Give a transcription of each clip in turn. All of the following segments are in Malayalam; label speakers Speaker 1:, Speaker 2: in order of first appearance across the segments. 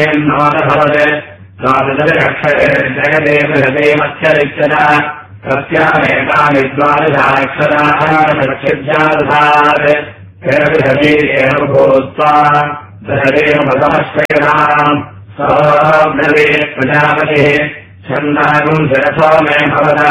Speaker 1: जगदेवदेवच्छरिक्षर तस्यामेकानि द्वादशाक्षराः भूत्वा दशदेवमतमश्रयताम् सोऽब्रवीत् प्रजापतिः छन्दागुम् शिरसो मे भवता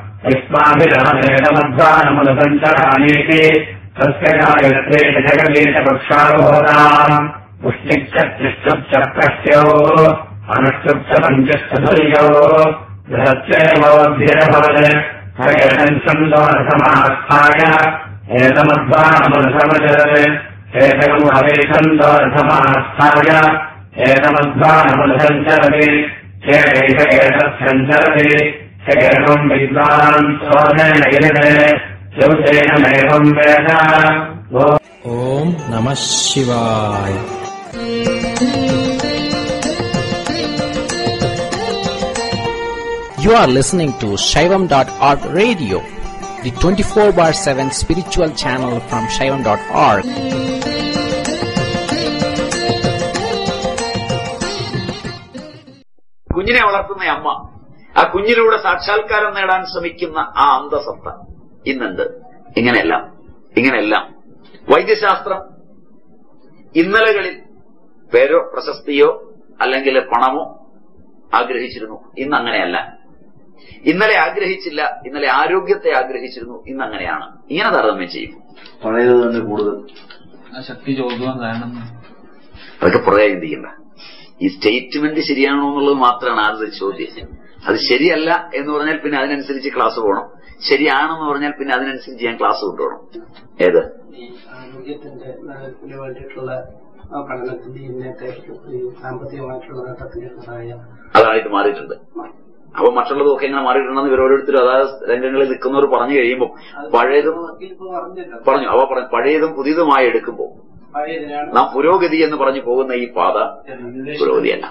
Speaker 1: युष्माभिरमधेदमध्वानमनुसञ्चरानीति तस्य गायत्रे जगदीशपक्षाभूताम् पुष्टिश्चत्तिष्ठुश्चक्रस्यो अनुष्ठुप्तपञ्चस्थुर्यो बृहत्येवोऽभ्यभवत् हरेणम् छन्दोरथमास्थाय एतमध्वानमनुसमचरत् एतकम् हवेछन्दोरथमास्थाय एतमध्वानमनुसञ्चरति एतत्सञ्चरति एवम् विद्वान् सोमेन यजते शिवसेनमेवम् वेद।
Speaker 2: ओम नमः शिवाय। You are listening to Shaivam.org radio, the 24/7 spiritual channel from Shaivam.org.
Speaker 3: കുഞ്ഞിനെ വളർത്തുന്ന അമ്മ ആ കുഞ്ഞിലൂടെ സാക്ഷാത്കാരം നേടാൻ ശ്രമിക്കുന്ന ആ അന്തസത്ത ഇന്നുണ്ട്. ഇങ്ങനെയെല്ലാം വൈദ്യശാസ്ത്രം ഇന്നലകളിൽ പേരോ പ്രശസ്തിയോ അല്ലെങ്കിൽ പണമോ ആഗ്രഹിച്ചിരുന്നു. ഇന്നങ്ങനെയല്ല. ഇന്നലെ ആഗ്രഹിച്ചില്ല, ഇന്നലെ ആരോഗ്യത്തെ ആഗ്രഹിച്ചിരുന്നു, ഇന്നങ്ങനെയാണ്. ഇങ്ങനെ താരതമ്യം ചെയ്യും.
Speaker 4: പഴയത് തന്നെ കൂടുതൽ
Speaker 5: ശക്തി ചോദിക്കുവാൻ കാരണം
Speaker 3: അതൊക്കെ പുറകെ ചിന്തിക്കണ്ട. ഈ സ്റ്റേറ്റ്മെന്റ് ശരിയാണോ എന്നുള്ളത് മാത്രമാണ് ആദ്യത്തെ ചോദ്യം. അത് ശരിയല്ല എന്ന് പറഞ്ഞാൽ പിന്നെ അതിനനുസരിച്ച് ക്ലാസ് പോകണം, ശരിയാണെന്ന് പറഞ്ഞാൽ പിന്നെ അതിനനുസരിച്ച് ഞാൻ ക്ലാസ് കൊണ്ടുപോകണം. ഏത്
Speaker 6: ആരോഗ്യത്തിന്റെ നിലനിൽപ്പിന് വേണ്ടിയിട്ടുള്ള പഠനത്തിന്റെ ഇന്നത്തെ സാമ്പത്തികമായിട്ടുള്ള നേട്ടത്തിന്റെ സഹായം
Speaker 3: അതായിട്ട് മാറിയിട്ടുണ്ട്. അപ്പൊ മറ്റുള്ളതൊക്കെ എങ്ങനെ മാറിയിട്ടുണ്ടെന്ന് ഇവർ ഓരോരുത്തരും അതായത് രംഗങ്ങളിൽ നിൽക്കുന്നവർ പറഞ്ഞു കഴിയുമ്പോൾ പഴയതും പറഞ്ഞു അവ പഴയതും പുതിയതുമായി എടുക്കുമ്പോൾ നാം പുരോഗതി എന്ന് പറഞ്ഞു പോകുന്ന ഈ പാത പുരോഗതിയല്ല,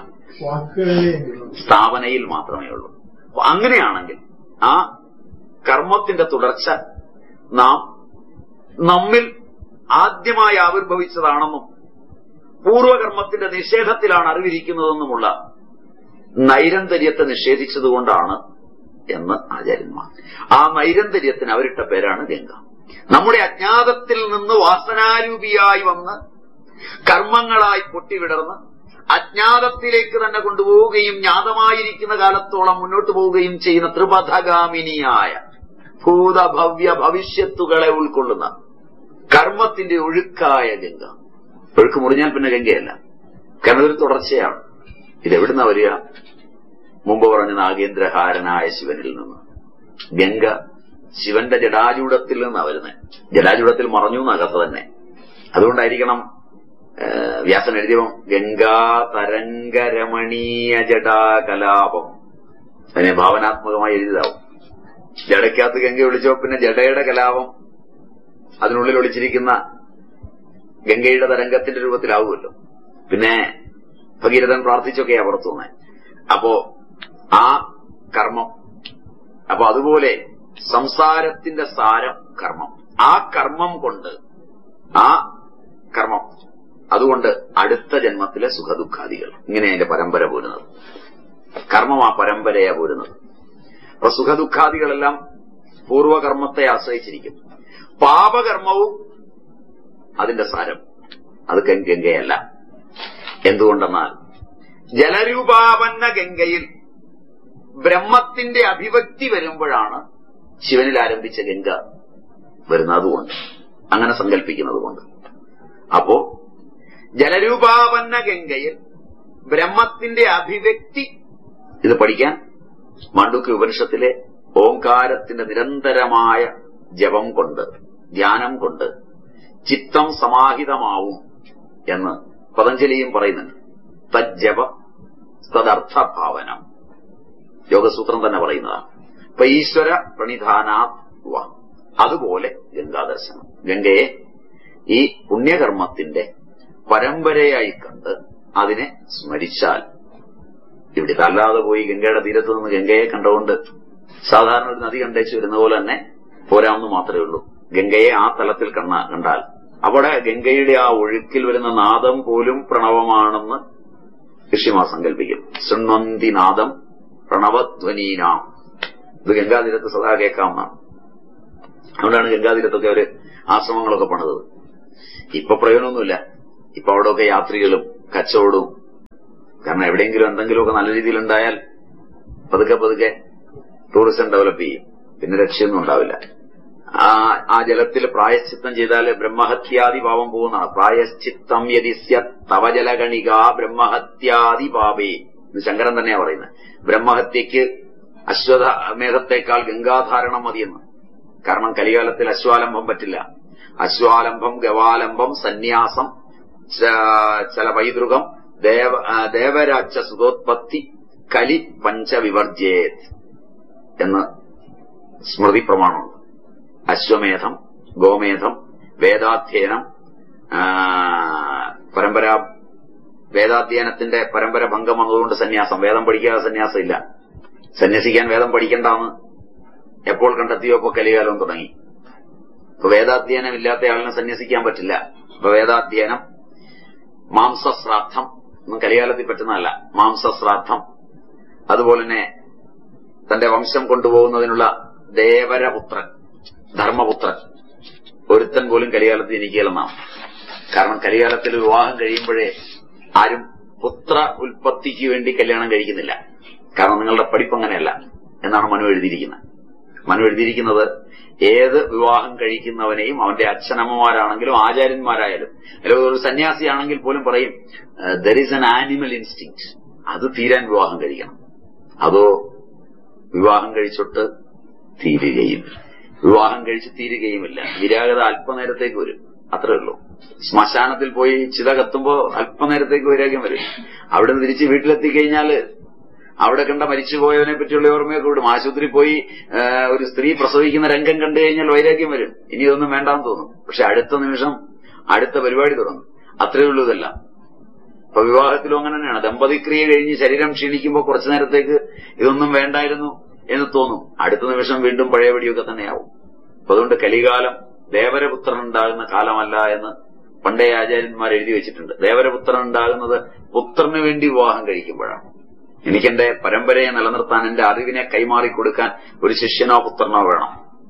Speaker 3: സ്ഥാപനയിൽ മാത്രമേ ഉള്ളൂ. അങ്ങനെയാണെങ്കിൽ ആ കർമ്മത്തിന്റെ തുടർച്ച നാം നമ്മിൽ ആദ്യമായി ആവിർഭവിച്ചതാണെന്നും പൂർവകർമ്മത്തിന്റെ നിഷേധത്തിലാണ് അറിവിരിക്കുന്നതെന്നുമുള്ള നൈരന്തര്യത്തെ നിഷേധിച്ചതുകൊണ്ടാണ് എന്ന് ആചാര്യന്മാർ. ആ നൈരന്തര്യത്തിന് അവരിട്ട പേരാണ് ഗംഗ. നമ്മുടെ അജ്ഞാതത്തിൽ നിന്ന് വാസനാരൂപിയായി വന്ന് കർമ്മങ്ങളായി പൊട്ടിവിടർന്ന് അജ്ഞാതത്തിലേക്ക് തന്നെ കൊണ്ടുപോവുകയും ജ്ഞാതമായിരിക്കുന്ന കാലത്തോളം മുന്നോട്ട് പോവുകയും ചെയ്യുന്ന ത്രിപഥഗാമിനിയായ ഭൂതഭവ്യ ഭവിഷ്യത്തുകളെ ഉൾക്കൊള്ളുന്ന കർമ്മത്തിന്റെ ഒഴുക്കായ ഗംഗ. ഒഴുക്ക് മുറിഞ്ഞാൽ പിന്നെ ഗംഗയല്ല, കാരണം ഇതൊരു തുടർച്ചയാണ്. ഇതെവിടുന്ന വരിക? മുമ്പ് പറഞ്ഞ നാഗേന്ദ്രഹാരനായ ശിവനിൽ നിന്ന്. ഗംഗ ശിവന്റെ ജടാജൂഢത്തിൽ നിന്നാണ് വരുന്നത്. ജടാജൂഢത്തിൽ മറഞ്ഞു എന്ന കഥ തന്നെ. അതുകൊണ്ടായിരിക്കണം വ്യാസൻ എഴുതിയപ്പം ഗംഗാ തരംഗരമണീയ ജടാകലാപം. അതിനെ ഭാവനാത്മകമായി എഴുതിയതാവും. ജടയ്ക്കകത്ത് ഗംഗ ഒളിച്ചോ പിന്നെ ജടയുടെ കലാപം അതിനുള്ളിൽ ഒളിച്ചിരിക്കുന്ന ഗംഗയുടെ തരംഗത്തിന്റെ രൂപത്തിലാവുമല്ലോ. പിന്നെ ഭഗീരഥൻ പ്രാർത്ഥിച്ചൊക്കെയാ പുറത്തു വന്നേ. അപ്പോ ആ കർമ്മം, അപ്പൊ അതുപോലെ സംസാരത്തിന്റെ സാരം കർമ്മം. ആ കർമ്മം അതുകൊണ്ട് അടുത്ത ജന്മത്തിലെ സുഖദുഃഖാദികൾ, ഇങ്ങനെ അതിന്റെ പരമ്പര പോരുന്നത്. കർമ്മം ആ പരമ്പരയാ പോരുന്നത്. അപ്പൊ സുഖദുഃഖാദികളെല്ലാം പൂർവകർമ്മത്തെ ആശ്രയിച്ചിരിക്കും. പാപകർമ്മവും അതിന്റെ സാരം അത് ഗംഗയല്ല. എന്തുകൊണ്ടെന്നാൽ ജലരൂപാവന്ന ഗംഗയിൽ ബ്രഹ്മത്തിന്റെ അഭിവ്യക്തി വരുമ്പോഴാണ് ശിവനിൽ ആരംഭിച്ച ഗംഗ വരുന്നതുകൊണ്ട്, അങ്ങനെ സങ്കല്പിക്കുന്നതുകൊണ്ട്. അപ്പോ ജലരൂപാവന്ന ഗംഗയിൽ ബ്രഹ്മത്തിന്റെ അഭിവ്യക്തി, ഇത് പഠിക്കാൻ മാണ്ഡൂക്യ ഉപനിഷത്തിലെ ഓംകാരത്തിന്റെ നിരന്തരമായ ജപം കൊണ്ട്, ധ്യാനം കൊണ്ട് ചിത്തം സമാഹിതമാവും എന്ന് പതഞ്ജലിയും പറയുന്നുണ്ട്. തജ്ജപ തദർത്ഥഭാവനം യോഗസൂത്രം തന്നെ പറയുന്നതാണ്. ഇപ്പൊ ഈശ്വര പ്രണിധാനാത് വ, അതുപോലെ ഗംഗാദർശനം. ഗംഗയെ ഈ പുണ്യകർമ്മത്തിന്റെ പരമ്പരയായി കണ്ട് അതിനെ സ്മരിച്ചാൽ, ഇവിടെ അല്ലാതെ പോയി ഗംഗയുടെ തീരത്ത് നിന്ന് ഗംഗയെ കണ്ടുകൊണ്ട് സാധാരണ ഒരു നദി കണ്ടേച്ചു വരുന്ന പോലെ തന്നെ പോരാമെന്ന് മാത്രമേ ഉള്ളൂ. ഗംഗയെ ആ തലത്തിൽ കണ്ടാൽ അവിടെ ഗംഗയുടെ ആ ഒഴുക്കിൽ വരുന്ന നാദം പോലും പ്രണവമാണെന്ന് ഋഷിമാർ സങ്കല്പിക്കും. ശൃണ്വന്തി നാദം പ്രണവധ്വനീനാം. ഇത് ഗംഗാതീരത്ത് സദാ കേൾക്കാവുന്നതാണ്. അതുകൊണ്ടാണ് ഗംഗാതീരത്തൊക്കെ അവര് ആശ്രമങ്ങളൊക്കെ പണിതത്. ഇപ്പൊ പ്രയോജനമൊന്നുമില്ല. ഇപ്പൊ അവിടെയൊക്കെ യാത്രികളും കച്ചവടവും. കാരണം എവിടെയെങ്കിലും എന്തെങ്കിലുമൊക്കെ നല്ല രീതിയിലുണ്ടായാൽ പതുക്കെ പതുക്കെ ടൂറിസം ഡെവലപ്പ് ചെയ്യും. പിന്നെ രക്ഷയൊന്നും ഉണ്ടാവില്ല. ആ ജലത്തിൽ പ്രായശ്ചിത്തം ചെയ്താൽ ബ്രഹ്മഹത്യാദി പാപം പോകുന്നതാണ്. പ്രായശ്ചിത്തം യതിസ്യ തവജലഗണിക ബ്രഹ്മഹത്യാദി പാപേ എന്ന് ശങ്കരൻ തന്നെയാ പറയുന്നത്. ബ്രഹ്മഹത്യക്ക് അശ്വമേധത്തേക്കാൾ ഗംഗാധാരണം മതിയെന്ന്. കാരണം കലികാലത്തിൽ അശ്വാലംബം പറ്റില്ല. അശ്വാലംബം, ഗവാലംബം, സന്യാസം, ചലപൈതൃകം, ദേവരാജ്യ സുതോത്പത്തി, കലി പഞ്ചവിവർജേത് എന്ന് സ്മൃതി പ്രമാണമുണ്ട്. അശ്വമേധം, ഗോമേധം, വേദാധ്യയനം, വേദാധ്യയനത്തിന്റെ പരമ്പര ഭംഗം വന്നതുകൊണ്ട് സന്യാസം. വേദം പഠിക്കാതെ സന്യാസം ഇല്ല. സന്യസിക്കാൻ വേദം പഠിക്കണ്ടെന്ന് എപ്പോൾ കണ്ടെത്തിയോ അപ്പോൾ കലികാലം തുടങ്ങി. ഇപ്പൊ വേദാധ്യയനം ഇല്ലാത്ത ആളിനെ സന്യസിക്കാൻ പറ്റില്ല. ഇപ്പൊ വേദാധ്യയനം, മാംസശ്രാദ്ധം ഒന്നും കലികാലത്തിൽ പറ്റുന്നതല്ല. മാംസശ്രാദ്ധം, അതുപോലെ തന്നെ തന്റെ വംശം കൊണ്ടുപോകുന്നതിനുള്ള ദേവരപുത്രൻ, ധർമ്മപുത്രൻ, ഒരുത്തൻ പോലും കലികാലത്ത് ജനിക്കുകയില്ലെന്നാണ്. കാരണം കലികാലത്തിൽ വിവാഹം കഴിയുമ്പോഴേ ആരും പുത്ര ഉൽപ്പത്തിക്ക് വേണ്ടി കല്യാണം കഴിക്കുന്നില്ല. കാരണം നിങ്ങളുടെ പഠിപ്പ് അങ്ങനെയല്ല എന്നാണ് മനു എഴുതിയിരിക്കുന്നത്. മനു എഴുതിയിരിക്കുന്നത് ഏത് വിവാഹം കഴിക്കുന്നവനെയും അവന്റെ അച്ഛനമ്മമാരാണെങ്കിലും ആചാര്യന്മാരായാലും അല്ലെങ്കിൽ ഒരു സന്യാസിയാണെങ്കിൽ പോലും പറയും ദർ ഈസ് ആൻ ആനിമൽ ഇൻസ്റ്റിങ്ക്ട്, അത് തീരാൻ വിവാഹം കഴിക്കണം. അതോ വിവാഹം കഴിച്ചിട്ട് തീരുകയും വിവാഹം കഴിച്ച് തീരുകയുമില്ല. വിരാഗത അല്പനേരത്തേക്ക് വരും, അത്രേ ഉള്ളൂ. ശ്മശാനത്തിൽ പോയി ചിത കത്തുമ്പോ അല്പനേരത്തേക്ക് വൈരാഗ്യം വരും. അവിടെ നിന്ന് തിരിച്ച് വീട്ടിലെത്തിക്കഴിഞ്ഞാല് അവിടെ കണ്ട മരിച്ചുപോയവനെ പറ്റിയുള്ള ഓർമ്മയൊക്കെ വിടും. ആശുപത്രി പോയി ഒരു സ്ത്രീ പ്രസവിക്കുന്ന രംഗം കണ്ടു കഴിഞ്ഞാൽ വൈരാഗ്യം വരും. ഇനി ഇതൊന്നും വേണ്ടാന്ന് തോന്നും. പക്ഷെ അടുത്ത നിമിഷം അടുത്ത പരിപാടി തുടങ്ങും. അത്രേ ഉള്ളൂ ഇതെല്ലാം. ഇപ്പൊ വിവാഹത്തിലും അങ്ങനെ തന്നെയാണ്. ദമ്പതിക്രിയ കഴിഞ്ഞ് ശരീരം ക്ഷീണിക്കുമ്പോൾ കുറച്ചു നേരത്തേക്ക് ഇതൊന്നും വേണ്ടായിരുന്നു എന്ന് തോന്നും. അടുത്ത നിമിഷം വീണ്ടും പഴയപടിയൊക്കെ തന്നെയാവും. അപ്പൊ അതുകൊണ്ട് കലികാലം ദേവരപുത്രൻ ഉണ്ടാകുന്ന കാലമല്ല എന്ന് പണ്ടേ ആചാര്യന്മാർ എഴുതി വെച്ചിട്ടുണ്ട്. ദേവരപുത്രൻ ഉണ്ടാകുന്നത് പുത്രന് വേണ്ടി വിവാഹം കഴിക്കുമ്പോഴാണ്. എനിക്കെന്റെ പരമ്പരയെ നിലനിർത്താൻ, എന്റെ അറിവിനെ കൈമാറിക്കൊടുക്കാൻ ഒരു ശിഷ്യനോ പുത്രനോ വേണം.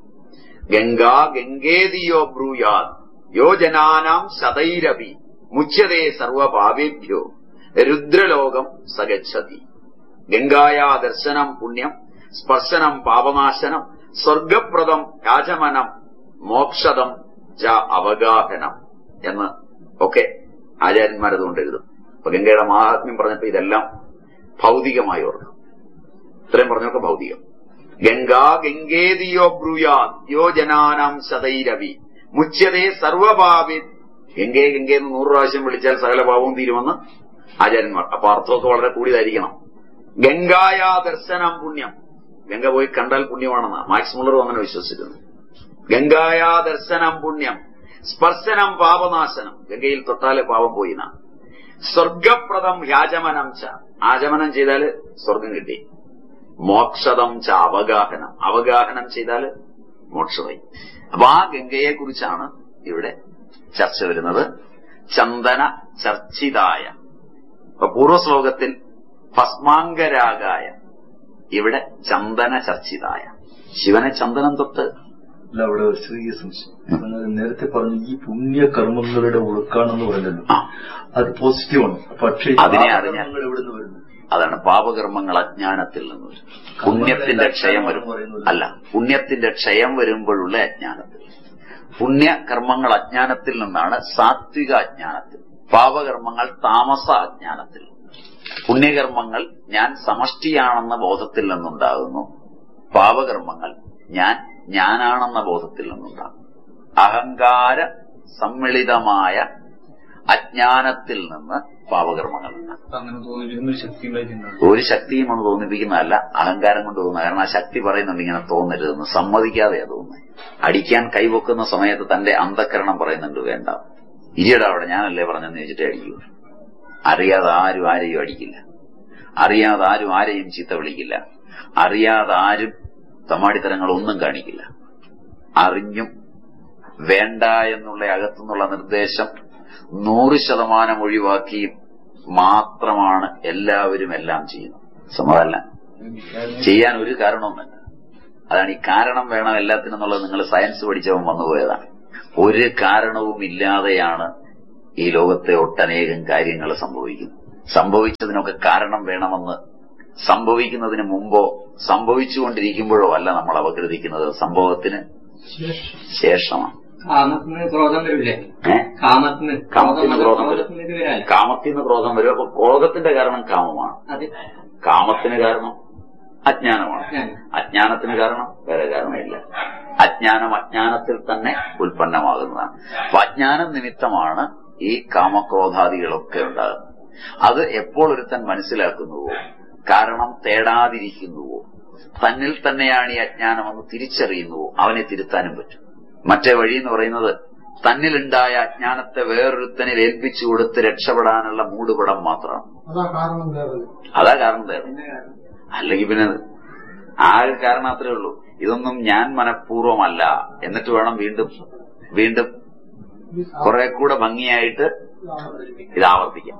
Speaker 3: ഗംഗാ ഗംഗേതിയോ ബ്രൂയാത് യോ ജനാനാം ശതൈരപി മുച്യതേ സർവപാപേഭ്യോ രുദ്രലോകം സഗച്ഛതി. ഗംഗായാ ദർശനം പുണ്യം, സ്പർശനം പാപനാശനം, സ്വർഗപ്രദം രാജമനം, മോക്ഷദം ച അവഗാഹനം എന്ന് ഒക്കെ ആചാര്യന്മാരതുകൊണ്ട് എഴുതും. അപ്പൊ ഗംഗയുടെ മഹാത്മ്യം പറഞ്ഞപ്പോ ഇതെല്ലാം ഭൗതികമായി ഓർക്കും. ഇത്രയും പറഞ്ഞൊക്കെ ഭൗതികം. ഗംഗാ ഗംഗേതിയോ ബ്രൂയാത് യോ ജനാനാം ശതൈരവി മുച്യതേ സർവപാപി. ഗംഗയെ ഗംഗയെന്ന് 100 പ്രാവശ്യം വിളിച്ചാൽ സകല പാപവും തീരുമെന്ന് ആചാര്യന്മാർ. അപ്പൊ അർത്ഥമൊക്കെ വളരെ കൂടിയതായിരിക്കണം. ഗംഗായാ ദർശനം പുണ്യം, ഗംഗ പോയി കണ്ടാൽ പുണ്യമാണെന്ന് മാക്സ് മുള്ളറും അങ്ങനെ വിശ്വസിക്കുന്നു. ഗംഗായാ ദർശനം പുണ്യം, സ്പർശനം പാപനാശനം, ഗംഗയിൽ തൊട്ടാല് പാപം പോയിന. സ്വർഗപ്രദം യാചമനം ച, ആചമനം ചെയ്താല് സ്വർഗം കിട്ടി. മോക്ഷദം ച അവഗാഹനം, അവഗാഹനം ചെയ്താല് മോക്ഷമായി. അപ്പൊ ആ ഗംഗയെ കുറിച്ചാണ് ഇവിടെ ചർച്ച വരുന്നത്. ചന്ദന ചർച്ചിതായ, അപ്പൊ പൂർവ്വശ്ലോകത്തിൽ ഭസ്മാംഗരാഗായ, ഇവിടെ ചന്ദന ചർച്ചിതായ. ശിവനെ ചന്ദനം തൊട്ട്
Speaker 4: അല്ല. അവിടെ ചെറിയ സംശയം. നേരത്തെ പറഞ്ഞു ഈ പുണ്യകർമ്മങ്ങളുടെ ഒഴുക്കാണെന്ന് പറഞ്ഞല്ലോ, അത് പോസിറ്റീവാണ്. പക്ഷേ
Speaker 3: അതിനെ അറിഞ്ഞാൽ
Speaker 4: എവിടുന്ന് വരുന്നു?
Speaker 3: അതാണ് പാപകർമ്മങ്ങൾ അജ്ഞാനത്തിൽ നിന്ന് വരും. പുണ്യത്തിന്റെ ക്ഷയം വരും. അല്ല, പുണ്യത്തിന്റെ ക്ഷയം വരുമ്പോഴുള്ള അജ്ഞാനത്തിൽ. പുണ്യകർമ്മങ്ങൾ അജ്ഞാനത്തിൽ നിന്നാണ്, സാത്വിക അജ്ഞാനത്തിൽ. പാപകർമ്മങ്ങൾ താമസ അജ്ഞാനത്തിൽ. പുണ്യകർമ്മങ്ങൾ ഞാൻ സമഷ്ടിയാണെന്ന ബോധത്തിൽ നിന്നുണ്ടാകുന്നു. പാപകർമ്മങ്ങൾ ഞാനാണെന്ന ബോധത്തിൽ നിന്നുണ്ടാകും. അഹങ്കാര സമ്മിളിതമായ അജ്ഞാനത്തിൽ നിന്ന് പാപകർമ്മങ്ങൾ ഒരു ശക്തിയും ഒന്ന് തോന്നിപ്പിക്കുന്നതല്ല, അഹങ്കാരം കൊണ്ട് തോന്നുന്നത്. കാരണം ആ ശക്തി പറയുന്നുണ്ട് ഇങ്ങനെ തോന്നരുതെന്ന്, സമ്മതിക്കാതെയാ തോന്നുന്നത്. അടിക്കാൻ കൈവെക്കുന്ന സമയത്ത് തന്റെ അന്ധക്കരണം പറയുന്നുണ്ട് വേണ്ട, ഇരിയടാ അവിടെ ഞാനല്ലേ പറഞ്ഞെന്ന് വെച്ചിട്ടേ അടിക്കൂ. അറിയാതെ ആരും ആരെയും അടിക്കില്ല, അറിയാതെ ആരും ആരെയും ചീത്ത വിളിക്കില്ല, അറിയാതെ ആരും തമാടിത്തരങ്ങളൊന്നും കാണിക്കില്ല. അറിഞ്ഞും വേണ്ട എന്നുള്ള അകത്തുനിന്നുള്ള നിർദ്ദേശം 100% ഒഴിവാക്കിയും മാത്രമാണ് എല്ലാവരും എല്ലാം ചെയ്യുന്നത്. സമ്മതമല്ല, ചെയ്യാൻ ഒരു കാരണവുമില്ല. അതാണ് ഈ കാരണം വേണം എല്ലാത്തിനും എന്നുള്ളത് നിങ്ങൾ സയൻസ് പഠിച്ചവൻ വന്നുപോയതാണ്. ഒരു കാരണവുമില്ലാതെയാണ് ഈ ലോകത്തെ ഒട്ടനേകം കാര്യങ്ങൾ സംഭവിക്കുന്നത്. സംഭവിച്ചതിനൊക്കെ കാരണം വേണമെന്ന് സംഭവിക്കുന്നതിന് മുമ്പോ സംഭവിച്ചുകൊണ്ടിരിക്കുമ്പോഴോ അല്ല നമ്മൾ അപഗ്രഥിക്കുന്നത്, സംഭവത്തിന് ശേഷമാണ്.
Speaker 5: കാമത്തിന് ക്രോധം വരില്ലേ?
Speaker 3: കാമത്തിന് ക്രോധം വരും. കാമത്തിന് ക്രോധം വരും. അപ്പൊ ക്രോധത്തിന്റെ കാരണം കാമമാണ്. കാമത്തിന് കാരണം അജ്ഞാനമാണ്. അജ്ഞാനത്തിന് കാരണം വേറെ കാരണമില്ല. അജ്ഞാനം അജ്ഞാനത്തിൽ തന്നെ ഉൽപ്പന്നമാകുന്നതാണ്. അപ്പൊ അജ്ഞാനം നിമിത്തമാണ് ഈ കാമക്രോധാദികളൊക്കെ ഉണ്ടാകുന്നത്. അത് എപ്പോൾ ഒരുത്തൻ മനസ്സിലാക്കുന്നുവോ, കാരണം തേടാതിരിക്കുന്നുവോ, തന്നിൽ തന്നെയാണ് ഈ അജ്ഞാനമെന്ന് തിരിച്ചറിയുന്നുവോ, അവനെ തിരുത്താനും പറ്റും. മറ്റേ വഴി എന്ന് പറയുന്നത് തന്നിലുണ്ടായ അജ്ഞാനത്തെ വേറൊരുത്തനിൽ ഏൽപ്പിച്ചു കൊടുത്ത് രക്ഷപ്പെടാനുള്ള മൂടുപടം മാത്രമാണ്. അതാ കാരണം തേടുന്നത്. അല്ലെങ്കിൽ പിന്നെ ആകെ കാരണം അത്രേ ഉള്ളൂ. ഇതൊന്നും ഞാൻ മനഃപൂർവ്വമല്ല, എന്നിട്ട് വേണം വീണ്ടും വീണ്ടും കുറെ കൂടെ ഭംഗിയായിട്ട് ഇത് ആവർത്തിക്കാം.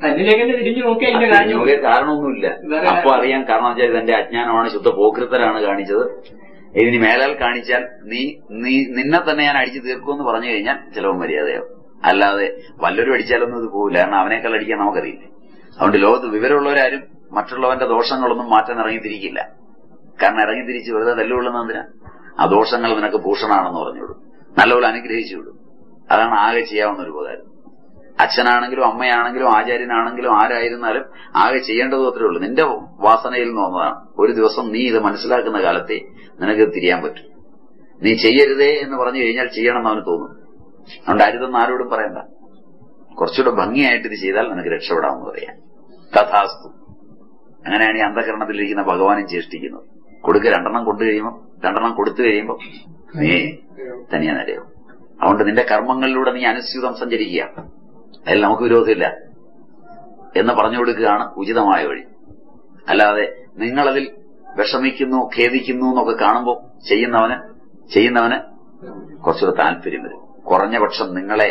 Speaker 3: കാരണമൊന്നുമില്ല. അപ്പൊ അറിയാൻ കാരണം വെച്ചാൽ ഇതെന്റെ അജ്ഞാനമാണ്, ശുദ്ധ പോക്രിത്തരാണ് കാണിച്ചത്. ഇതിന് മേലാൽ കാണിച്ചാൽ നിന്നെ തന്നെ ഞാൻ അടിച്ചു തീർക്കുമെന്ന് പറഞ്ഞു കഴിഞ്ഞാൽ ചിലവും മര്യാദയാവും. അല്ലാതെ വല്ലവരും അടിച്ചാലൊന്നും ഇത് പോവില്ല. കാരണം അവനേക്കാൾ അടിക്കാൻ നമുക്കറിയില്ല. അതുകൊണ്ട് ലോകത്ത് വിവരമുള്ളവരാരും മറ്റുള്ളവന്റെ ദോഷങ്ങളൊന്നും മാറ്റാൻ ഇറങ്ങിത്തിരിക്കില്ല. കാരണം ഇറങ്ങിത്തിരിച്ച് വെറുതെ തല്ലുകൊള്ളുന്ന എന്തിനാ? ആ ദോഷങ്ങൾ നിനക്ക് ഭൂഷണാണെന്ന് പറഞ്ഞുവിടും, നല്ലപോലെ അനുഗ്രഹിച്ചു വിടും. അതാണ് ആകെ ചെയ്യാവുന്ന ഒരു ഉപകാരം. അച്ഛനാണെങ്കിലും അമ്മയാണെങ്കിലും ആചാര്യനാണെങ്കിലും ആരായിരുന്നാലും ആകെ ചെയ്യേണ്ടത് അത്രേ ഉള്ളൂ. നിന്റെ വാസനയിൽ നിന്ന് വന്നതാണ്. ഒരു ദിവസം നീ ഇത് മനസ്സിലാക്കുന്ന കാലത്തെ നിനക്ക് തിരിയാൻ പറ്റും. നീ ചെയ്യരുതേ എന്ന് പറഞ്ഞു കഴിഞ്ഞാൽ ചെയ്യണമെന്ന് അവന് തോന്നും. അതുകൊണ്ട് അരുതെന്ന് ആരോടും പറയണ്ട. കുറച്ചുകൂടെ ഭംഗിയായിട്ട് ഇത് ചെയ്താൽ നിനക്ക് രക്ഷപ്പെടാമെന്ന് പറയാം. തഥാസ്തു. അങ്ങനെയാണ് ഈ അന്ധകരണത്തിലിരിക്കുന്ന ഭഗവാനും ചേഷ്ടിക്കുന്നത്. കൊടുക്കുക, രണ്ടെണ്ണം കൊടുത്തു കഴിയുമ്പോൾ നീ തനിയെ നിലയാവും. അതുകൊണ്ട് നിന്റെ കർമ്മങ്ങളിലൂടെ നീ അനുസ്യൂതം സഞ്ചരിക്കുക, അതിൽ നമുക്ക് വിരോധമില്ല എന്ന് പറഞ്ഞു കൊടുക്കുകയാണ് ഉചിതമായ വഴി. അല്ലാതെ നിങ്ങളതിൽ വിഷമിക്കുന്നു, ഖേദിക്കുന്നു എന്നൊക്കെ കാണുമ്പോൾ ചെയ്യുന്നവന് കുറച്ചുകൂടെ താല്പര്യം വരും. കുറഞ്ഞ പക്ഷം നിങ്ങളെ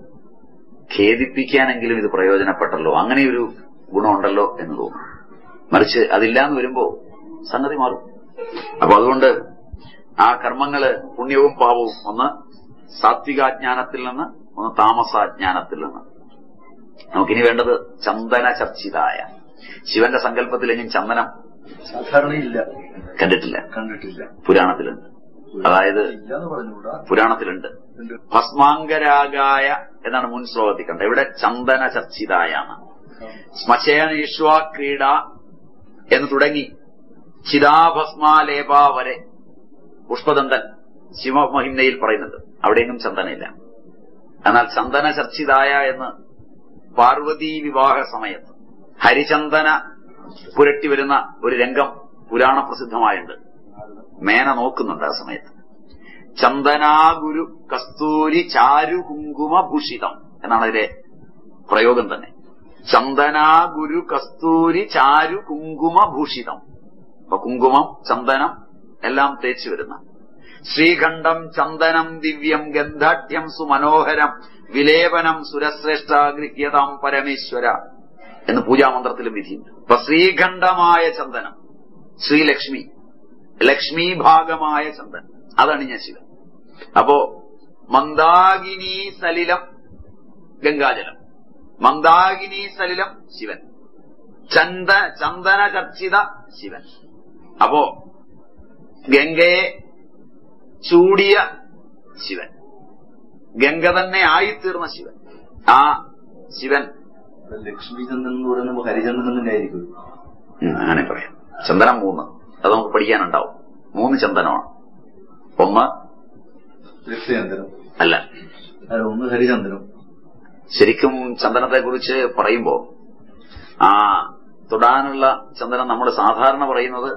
Speaker 3: ഖേദിപ്പിക്കാനെങ്കിലും ഇത് പ്രയോജനപ്പെട്ടല്ലോ, അങ്ങനെയൊരു ഗുണമുണ്ടല്ലോ എന്ന് തോന്നും. മറിച്ച് അതില്ലാന്ന് വരുമ്പോ സംഗതി മാറും. അപ്പൊ അതുകൊണ്ട് ആ കർമ്മങ്ങള് പുണ്യവും പാപവും ഒന്ന് സാത്വികാജ്ഞാനത്തിൽ നിന്ന്, ഒന്ന് താമസാജ്ഞാനത്തിൽ നിന്ന്. നമുക്കിനി വേണ്ടത് ചന്ദന ചർച്ചിതായ. ശിവന്റെ സങ്കല്പത്തിലെങ്കിലും ചന്ദനം
Speaker 4: സാധാരണയില്ല,
Speaker 3: കണ്ടിട്ടില്ല. പുരാണത്തിലുണ്ട്. അതായത് പുരാണത്തിലുണ്ട്. ഭസ്മാങ്കരാഗായ എന്നാണ് മുൻ ശ്ലോകത്തിൽ കണ്ടത്. ഇവിടെ ചന്ദന ചർച്ചിതായാണ്. ശ്മശേനീഷ്വാ ക്രീഡ എന്ന് തുടങ്ങി ചിതാഭസ്മാലേപ വരെ പുഷ്പദന്തൻ ശിവമഹിമയിൽ പറയുന്നുണ്ട്. അവിടെയെങ്കിലും ചന്ദനയില്ല. എന്നാൽ ചന്ദന ചർച്ചിതായ എന്ന് പാർവതീ വിവാഹ സമയത്ത് ഹരിചന്ദന പുരട്ടി വരുന്ന ഒരു രംഗം പുരാണ പ്രസിദ്ധമായുണ്ട്. മേന നോക്കുന്നുണ്ട് ആ സമയത്ത്. ചന്ദനാഗുരു കസ്തൂരി ചാരു കുങ്കുമ ഭൂഷിതം എന്നാണ് അതിലെ പ്രയോഗം തന്നെ. ചന്ദനാഗുരു കസ്തൂരി ചാരു കുങ്കുമ ഭൂഷിതം. അപ്പൊ കുങ്കുമം, ചന്ദനം എല്ലാം തേച്ചു വരുന്ന ശ്രീഖണ്ഡം ചന്ദനം ദിവ്യം ഗന്ധാഢ്യം സുമനോഹരം വിലേപനം സുരശ്രേഷ്ഠാഗൃഹ്യതാം പരമേശ്വര എന്ന് പൂജാമന്ത്രത്തിലും വിധിയുണ്ട്. അപ്പൊ ശ്രീഖണ്ഡമായ ചന്ദനം, ശ്രീലക്ഷ്മി, ലക്ഷ്മീഭാഗമായ ചന്ദനം, അതണിഞ്ഞ ശിവൻ. അപ്പോ മന്ദാകിനി സലിലം ഗംഗാജലം, മന്ദാകിനി സലിലം ശിവൻ, ചന്ദന ചർച്ചിത ശിവൻ. അപ്പോ ഗംഗയെ ചൂടിയ ശിവൻ, ഗംഗ തന്നെ ആയിത്തീർന്ന ശിവൻ. ആ ശിവൻ
Speaker 4: ലക്ഷ്മി ചന്ദനം എന്ന് പറയുന്നത് ഹരിചന്ദനം തന്നെ ആയിരിക്കും.
Speaker 3: അങ്ങനെ പറയാം. ചന്ദനം 3, അത് നമുക്ക് പഠിക്കാനുണ്ടാവും. 3 ചന്ദനമാണ്. ഒന്ന്
Speaker 4: രക്തചന്ദനം
Speaker 3: അല്ല,
Speaker 4: ഒന്ന് ഹരിചന്ദനം.
Speaker 3: ശരിക്കും ചന്ദനത്തെക്കുറിച്ച് പറയുമ്പോ ആ തൊടാനുള്ള ചന്ദനം നമ്മൾ സാധാരണ പറയുന്നത്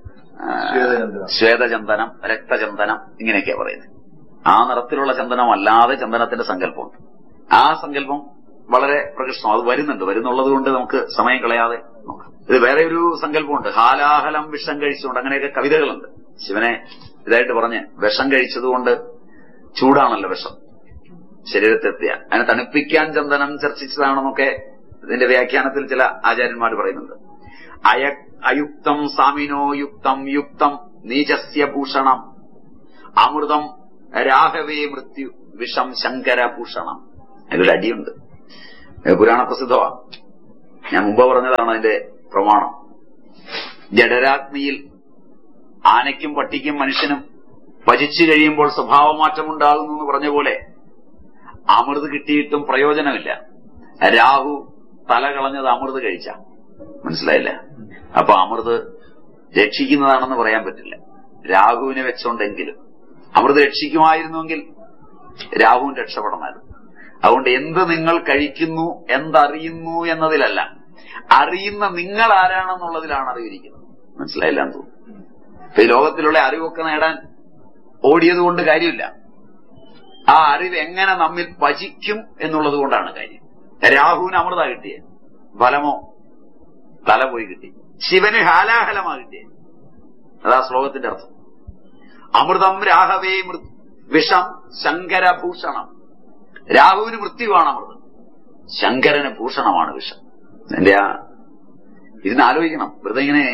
Speaker 3: ശ്വേതചന്ദനം, രക്തചന്ദനം ഇങ്ങനെയൊക്കെയാ പറയുന്നത്. ആ നിറത്തിലുള്ള ചന്ദനം അല്ലാതെ ചന്ദനത്തിന്റെ സങ്കല്പമുണ്ട്. ആ സങ്കല്പം വളരെ പ്രകൃഷ്ടം. അത് വരുന്നുള്ളത് കൊണ്ട് നമുക്ക് സമയം കളയാതെ നോക്കാം. ഇത് വേറെ ഒരു സങ്കല്പമുണ്ട്. ഹാലാഹലം വിഷം കഴിച്ചുകൊണ്ട്, അങ്ങനെയൊക്കെ കവിതകളുണ്ട്. ശിവനെ ഇതായിട്ട് പറഞ്ഞ് വിഷം കഴിച്ചതുകൊണ്ട്, ചൂടാണല്ലോ വിഷം ശരീരത്തെത്തിയ, അതിനെ തണുപ്പിക്കാൻ ചന്ദനം ചർച്ചിച്ചതാണെന്നൊക്കെ ഇതിന്റെ വ്യാഖ്യാനത്തിൽ ചില ആചാര്യന്മാർ പറയുന്നുണ്ട്. അയുക്തം സാമിനോ യുക്തം യുക്തം നീചസ്യ ഭൂഷണം അമൃതം രാഘവേ മൃത്യു വിഷം ശങ്കരഭൂഷണം. അതിലൊരു അടിയുണ്ട്, പുരാണ പ്രസിദ്ധമാണ്. ഞാൻ മുമ്പ് പറഞ്ഞതാണ് അതിന്റെ പ്രമാണം. ജഡരാഗ്നിയിൽ ആനയ്ക്കും പട്ടിക്കും മനുഷ്യനും പചിച്ചു കഴിയുമ്പോൾ സ്വഭാവമാറ്റമുണ്ടാകുന്നു എന്ന് പറഞ്ഞ പോലെ അമൃത് കിട്ടിയിട്ടും പ്രയോജനമില്ല. രാഹു തല കളഞ്ഞത് അമൃത് കഴിച്ച, മനസ്സിലായില്ല? അപ്പൊ അമൃത് രക്ഷിക്കുന്നതാണെന്ന് പറയാൻ പറ്റില്ല. രാഹുവിനെ വെച്ചോണ്ടെങ്കിലും അമൃത് രക്ഷിക്കുമായിരുന്നുവെങ്കിൽ രാഹുവിന് രക്ഷപ്പെടണമായിരുന്നു. അതുകൊണ്ട് എന്ത് നിങ്ങൾ കഴിക്കുന്നു, എന്തറിയുന്നു എന്നതിലല്ല, അറിയുന്ന നിങ്ങൾ ആരാണെന്നുള്ളതിലാണ് അറിവിരിക്കുന്നത്. മനസ്സിലായില്ല എന്ന് തോന്നുന്നു. ഇപ്പൊ ഈ ലോകത്തിലുള്ള അറിവൊക്കെ നേടാൻ ഓടിയതുകൊണ്ട് കാര്യമില്ല. ആ അറിവ് എങ്ങനെ നമ്മിൽ പചിക്കും എന്നുള്ളത് കൊണ്ടാണ് കാര്യം. രാഹുവിന് അമൃത കിട്ടിയ ഫലമോ തല പോയി കിട്ടി, ശിവന് ഹാലാഹലമാ കിട്ടിയ. അതാ ശ്ലോകത്തിന്റെ അർത്ഥം. അമൃതം രാഘവേ വിഷം ശങ്കരഭൂഷണം. രാഹുവിന് മൃത്യുവാണ് അമൃതം, ശങ്കരന് ഭൂഷണമാണ് വിഷം. എന്റെ ഇതിനാലോചിക്കണം. വെറുതെ ഇങ്ങനെ